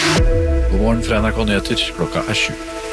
God morgen fra NRK Nyheter, klokka 7.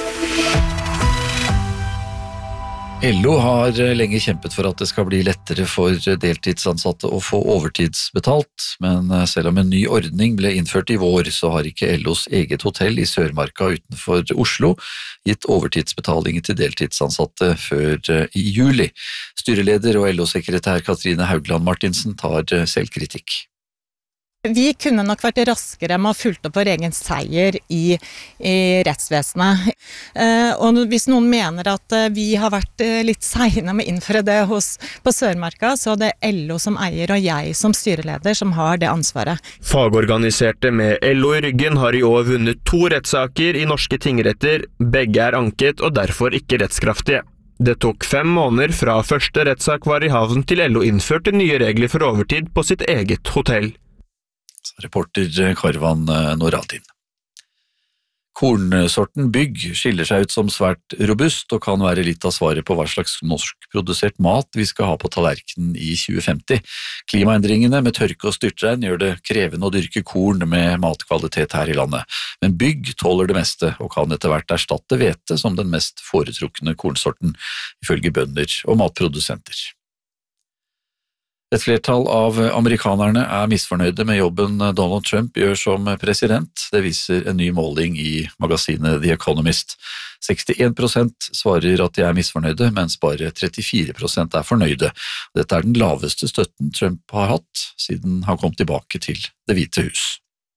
LO har lenge kjempet for at det skal bli lettere for deltidsansatte å få overtidsbetalt, men selv om en ny ordning ble innført i vår, så har ikke LOs eget hotell i Sørmarka utenfor Oslo gitt overtidsbetaling til deltidsansatte før i juli. Styreleder og LO-sekretær Katrine Haugland Martinsen tar selvkritikk. Vi kunne nok vært raskere med å fulgt opp vår egen seier i rettsvesenet. Og hvis noen mener at vi har vært litt sene med å innføre det på Sørmarka, så er det LO som eier og jeg som styreleder som har det ansvaret. Fagorganiserte med LO i ryggen har i år vunnet 2 rettssaker i norske tingretter. Begge er anket og derfor ikke rettskraftige. Det tok 5 måneder fra første rettssak var i havn til LO innførte nye regler for overtid på sitt eget hotell. Reporter Karvan Noradin. Kornsorten Bygg skiller seg ut som svært robust og kan være litt av svaret på hva slags norskprodusert mat vi skal ha på tallerkenen i 2050. Klimaendringene med tørke og styrtregn gjør det krevende å dyrke korn med matkvalitet her i landet, men Bygg tåler det meste og kan etter hvert erstatte hvete som den mest foretrukne kornsorten, ifølge bønder og matprodusenter. Et flertall av amerikanerne er misfornøyde med jobben Donald Trump gjør som president. Det viser en ny måling i magasinet The Economist. 61% svarer at de er misfornøyde, mens bare 34% er fornøyde. Dette er den laveste støtten Trump har hatt siden han kom tilbake til Det hvite hus.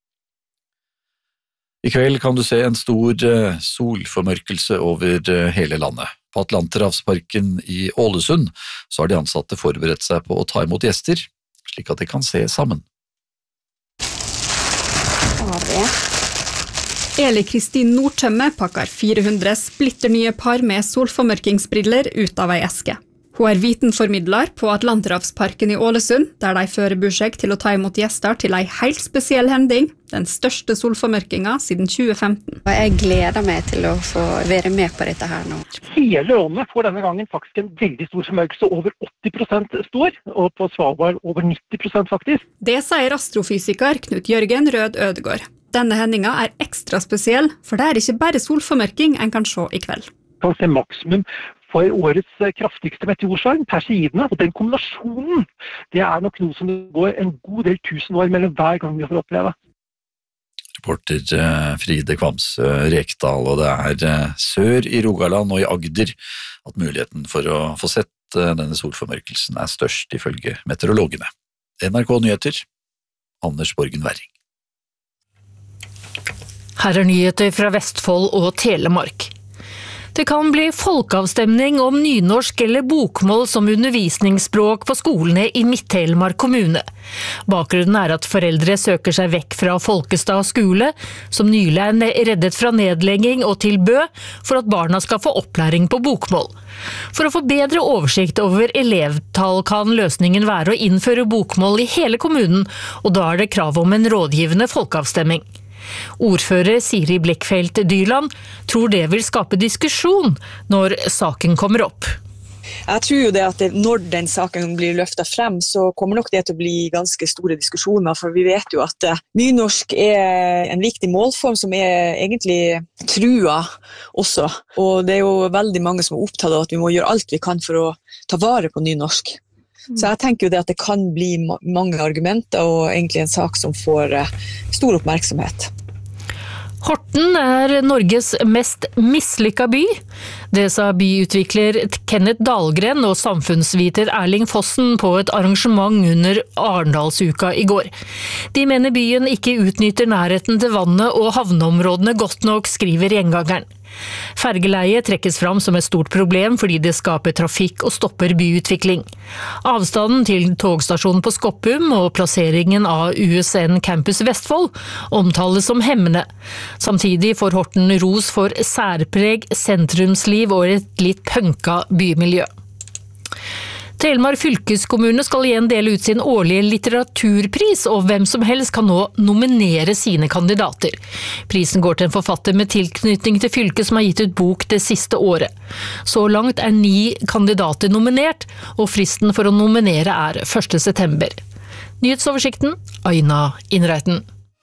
I kveld kan du se en stor solformørkelse over hele landet. På Atlanterhavsparken i Ålesund så har de ansatte forberedt seg på å ta imot gjester, slik at de kan se sammen. Eli Kristin Nordtømme pakker 400 splitter nye par med solformørkingsbriller ut av ei eske. Hun er vitenformidler på Atlanterhavsparken i Ålesund, der de fører seg til å ta imot gjester til ei helt spesiell hending, den største solformørkinga siden 2015. Jeg gleder meg til å få være med på dette her nå. Hele landet får denne gangen faktisk en veldig stor formørkelse, over 80% står, og på Svalbard over 90% faktisk. Det sier astrofysiker Knut Jørgen Rød Ødegård. Denne hendinga er ekstra spesiell, for det er ikke bare solformørking en kan se i kveld. Man kan se maksimum for årets kraftigste meteorsvarm, Perseidene, og den kombinasjonen, det er nok noe som går en god del 1000 år mellom hver gang vi får oppleve. Reporter Fride Kvamsø Rekdal, og det er sør i Rogaland og i Agder at muligheten for å få sett denne solformørkelsen er størst ifølge meteorologene. NRK Nyheter, Anders Borgen Werring. Her er nyheter fra Vestfold og Telemark. Det kan bli folkeavstemning om nynorsk eller bokmål som undervisningsspråk på skolene i Midt-Telemark kommune. Bakgrunnen er at foreldre søker seg vekk fra Folkestad skole, som nylig er reddet fra nedlegging og til Bø, for at barna skal få opplæring på bokmål. For å få bedre oversikt over elevtall kan løsningen være å innføre bokmål i hele kommunen, og da er det krav om en rådgivende folkeavstemning. Ordfører Siri Blikkfeldt Dyrland tror det vil skape diskusjon når saken kommer opp. Jeg tror jo det at når den saken blir løftet frem, så kommer nok det til å bli ganske store diskusjoner, for vi vet jo at nynorsk er en viktig målform som er egentlig trua også. Og det er jo veldig mange som er opptatt av at vi må gjøre alt vi kan for å ta vare på nynorsk. Så jeg tenker jo det at det kan bli mange argumenter og egentlig en sak som får stor oppmerksomhet. Horten er Norges mest mislykka by. Det sa byutvikler Kenneth Dahlgren og samfunnsviter Erling Fossen på et arrangement under Arendalsuka i går. De mener byen ikke utnytter nærheten til vannet og havneområdene godt nok, skriver Gjengangeren. Fergeleie trekkes fram som et stort problem fordi det skaper trafikk og stopper byutvikling. Avstanden til togstasjonen på Skoppum og plasseringen av USN Campus Vestfold omtales som hemmende. Samtidig får Horten ros for særpreg, sentrumsliv og et litt punka bymiljø. Telemark fylkeskommune skal igjen dele ut sin årlige litteraturpris, og hvem som helst kan nå nominere sine kandidater. Prisen går til en forfatter med tilknytning til fylket som har gitt ut bok det siste året. Så langt er 9 kandidater nominert, og fristen for å nominere er 1. september. Nyhetsoversikten, Aina Innreiten.